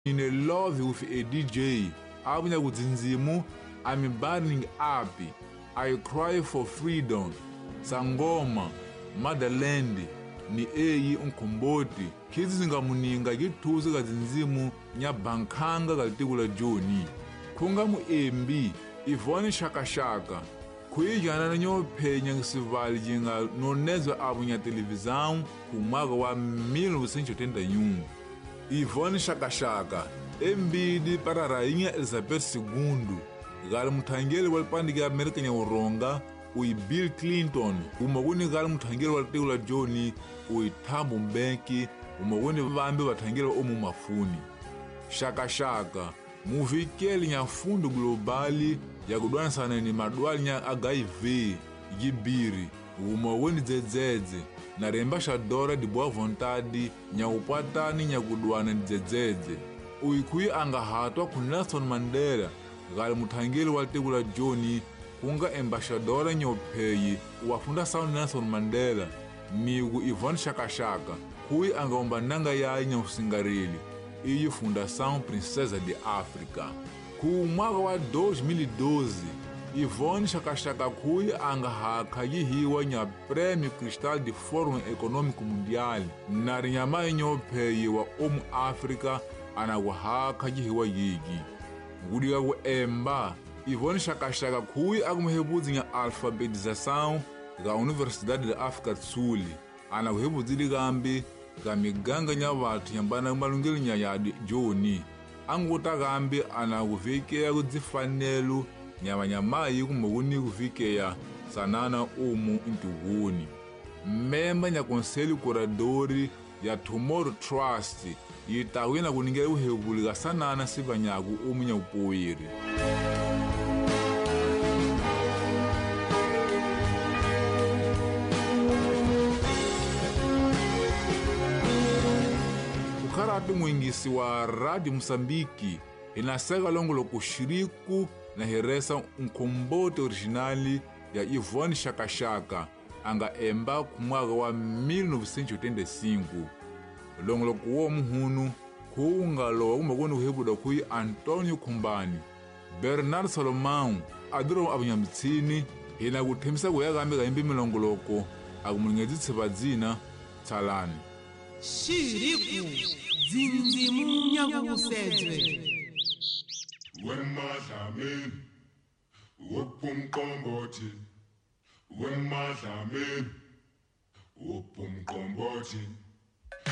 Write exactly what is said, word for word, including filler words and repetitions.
in a love with a D J. Abunya kudzinzimu, I'm burning up. I cry for freedom. Sangoma, Motherland, ni eyi unkumboti. Kizi zingamuninga gituze kadzinzimu nya bankanga kalitikula Joni. Kunga mu M B, Yvonne Shaka Shaka. Kuyijana na nyopenya ngisivali jinga nonezwa abunya televisão kumwaga wa mil novecentos e oitenta e um. Yvonne Shaka Shaka, M B di para Rainha Elizabeth segundo. Gali mutangeli walipandika Amerika nya uronga, ui Bill Clinton. Umaguni gali mutangeli walitikula Joni, ui Thabo Mbeki. Umaguni vambi watangeli wa omu mafuni. Shaka Shaka, muvikeli nya fundo globali ya kudwana sana ni madwali nya H I V, Gibiri, umaguni dzedzedze. Na remba shadora di boa vontade nya upatani nya kudwana dzedzedze. Uikuyi anga hatwa ku Nelson Mandela, gali mutangeli walitikula Joni, kunga embashadora nyopeyi wafunda sound Nelson Mandela, migu Yvonne Shaka Shaka, kuyi anga ombananga yayi nya usingarili, iyi Fundação Princesa de África. Ku mwaka wa dois mil e doze, Yvonne Shaka Shaka kuyi anga haka yihiwa nya Prêmio Cristal de Fórum Econômico Mundial, na rinyama nyopeyi wa omu África anaguhaka yihiwa yigi. Ngudiga ku emba, Yvonne Shaka Shaka kuyi agumuhebuzi nya alfabetização ga Universidade da África do Sul. Anaguhebuzi ligambi ga miganga nya watu nyambana malungeli nya ya Joni. Anguta gambi anaguvikea kudzifanelo nyamanyamayi kumaguni kuvikea sanana umu intuguni. Memba nya konseli kuradori ya Tomorrow Trust yitawina kuningela uhebuli ga sanana sibanyagu umu nya upoyiri. Ukaratu mwingisi wa Radio Msambiki inasega longo lo kushiriku na heresa unkombote originali ya Yvonne Shaka Shaka anga emba kumwaga wa mil novecentos e oitenta e cinco. Longo lo kuwo muhunu kuunga lo umagoni uhebuda kuyi Antonio Kumbani, Bernard Salomão, aduro abunyamitsini hina kuthemisa kuyagambe ga imbi milongoloko agumulingezitse badzina tsalani. Shiriku zinzimu nyakusedzwe. Wemadlamini uphumqombothi, wemadlamini uphumqombothi.